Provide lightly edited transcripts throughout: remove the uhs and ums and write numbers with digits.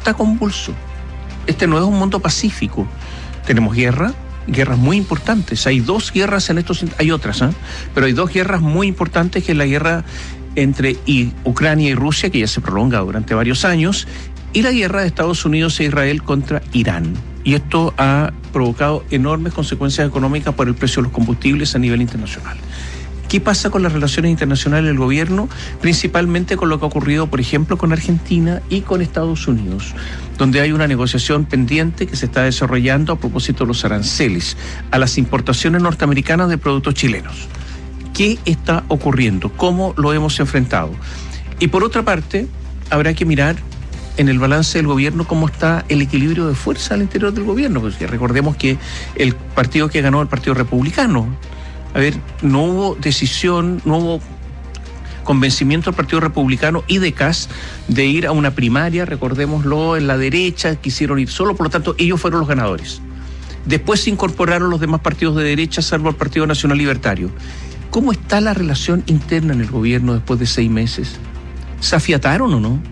está convulso. Este no es un mundo pacífico. Tenemos guerras muy importantes. Hay dos guerras en estos, hay otras, pero hay dos guerras muy importantes, que es la guerra entre Ucrania y Rusia, que ya se prolonga durante varios años, y la guerra de Estados Unidos e Israel contra Irán. Y esto ha provocado enormes consecuencias económicas por el precio de los combustibles a nivel internacional. ¿Qué pasa con las relaciones internacionales del gobierno? Principalmente con lo que ha ocurrido, por ejemplo, con Argentina y con Estados Unidos, donde hay una negociación pendiente que se está desarrollando a propósito de los aranceles a las importaciones norteamericanas de productos chilenos. ¿Qué está ocurriendo? ¿Cómo lo hemos enfrentado? Y por otra parte, habrá que mirar en el balance del gobierno cómo está el equilibrio de fuerza al interior del gobierno, porque recordemos que el partido que ganó, el Partido Republicano, no hubo decisión, no hubo convencimiento del Partido Republicano y de Kast de ir a una primaria, recordémoslo, en la derecha, quisieron ir solo, por lo tanto ellos fueron los ganadores. Después se incorporaron los demás partidos de derecha, salvo el Partido Nacional Libertario. ¿Cómo está la relación interna en el gobierno después de 6 meses? ¿Se afiataron o no?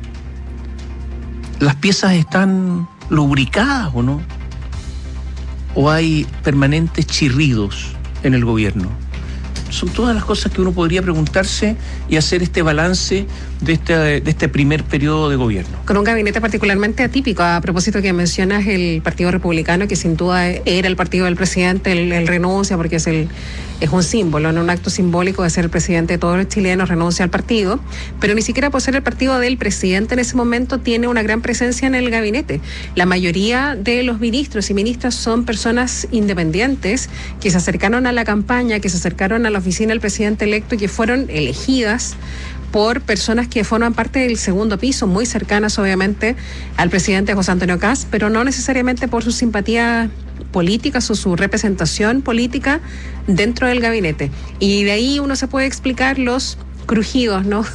¿Las piezas están lubricadas o no? ¿O hay permanentes chirridos en el gobierno? Son todas las cosas que uno podría preguntarse y hacer este balance de este primer periodo de gobierno. Con un gabinete particularmente atípico, a propósito que mencionas el Partido Republicano, que sin duda era el partido del presidente, él renuncia porque es un símbolo, ¿no? Un acto simbólico de ser el presidente de todos los chilenos, renuncia al partido, pero ni siquiera por ser el partido del presidente en ese momento tiene una gran presencia en el gabinete. La mayoría de los ministros y ministras son personas independientes que se acercaron a la campaña, que se acercaron a la oficina del presidente electo y que fueron elegidas por personas que forman parte del segundo piso, muy cercanas obviamente al presidente José Antonio Kast, pero no necesariamente por su simpatía políticas o su representación política dentro del gabinete. Y de ahí uno se puede explicar los crujidos, ¿no?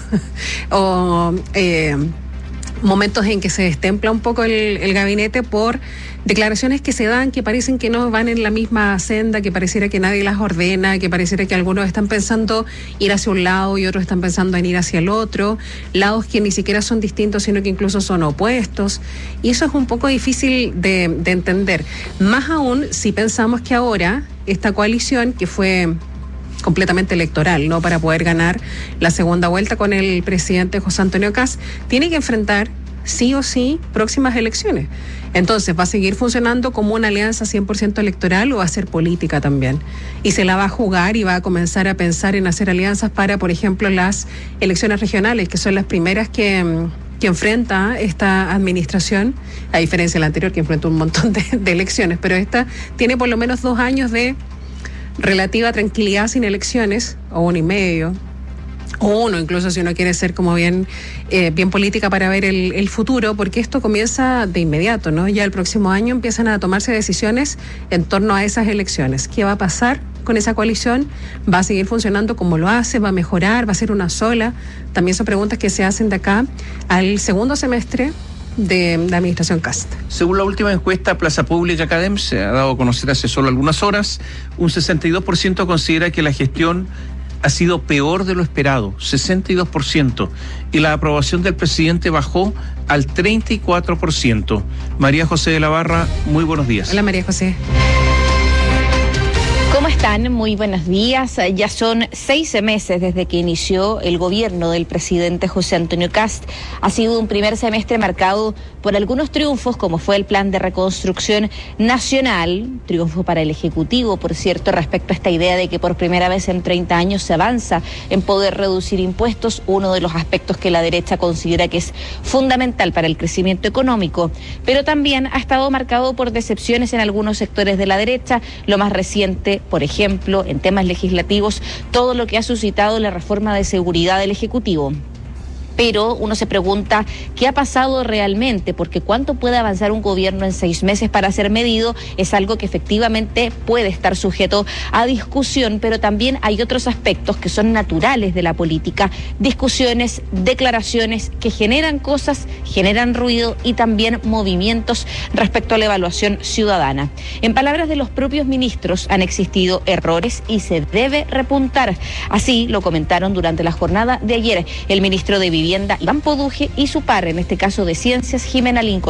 o momentos en que se destempla un poco el gabinete por declaraciones que se dan que parecen que no van en la misma senda, que pareciera que nadie las ordena, que pareciera que algunos están pensando ir hacia un lado y otros están pensando en ir hacia el otro, lados que ni siquiera son distintos, sino que incluso son opuestos, y eso es un poco difícil de entender, más aún si pensamos que ahora esta coalición, que fue completamente electoral, ¿no?, para poder ganar la segunda vuelta con el presidente José Antonio Kast, tiene que enfrentar sí o sí próximas elecciones. Entonces, ¿va a seguir funcionando como una alianza 100% electoral o va a ser política también? Y se la va a jugar y va a comenzar a pensar en hacer alianzas para, por ejemplo, las elecciones regionales, que son las primeras que enfrenta esta administración, a diferencia de la anterior que enfrentó un montón de elecciones, pero esta tiene por lo menos 2 años de relativa tranquilidad sin elecciones, o 1 y medio, o 1, incluso si uno quiere ser como bien política para ver el futuro, porque esto comienza de inmediato, ¿no? Ya el próximo año empiezan a tomarse decisiones en torno a esas elecciones. ¿Qué va a pasar con esa coalición? ¿Va a seguir funcionando como lo hace? ¿Va a mejorar? ¿Va a ser una sola? También son preguntas que se hacen de acá al segundo semestre de la administración Kast. Según la última encuesta Plaza Pública Academ, se ha dado a conocer hace solo algunas horas, un 62% considera que la gestión ha sido peor de lo esperado, 62%, y la aprobación del presidente bajó al 34%. María José de la Barra, muy buenos días. Hola, María José. ¿Cómo están? Muy buenos días. Ya son 6 meses desde que inició el gobierno del presidente José Antonio Kast. Ha sido un primer semestre marcado por algunos triunfos, como fue el plan de reconstrucción nacional, triunfo para el Ejecutivo, por cierto, respecto a esta idea de que por primera vez en 30 años se avanza en poder reducir impuestos, uno de los aspectos que la derecha considera que es fundamental para el crecimiento económico. Pero también ha estado marcado por decepciones en algunos sectores de la derecha, lo más reciente, por ejemplo, en temas legislativos, todo lo que ha suscitado la reforma de seguridad del Ejecutivo. Pero uno se pregunta qué ha pasado realmente, porque cuánto puede avanzar un gobierno en 6 meses para ser medido es algo que efectivamente puede estar sujeto a discusión, pero también hay otros aspectos que son naturales de la política, discusiones, declaraciones que generan cosas, generan ruido y también movimientos respecto a la evaluación ciudadana. En palabras de los propios ministros, han existido errores y se debe repuntar. Así lo comentaron durante la jornada de ayer el ministro de Vivienda, Iván Poduje, y su par, en este caso de Ciencias, Jimena Lincoln.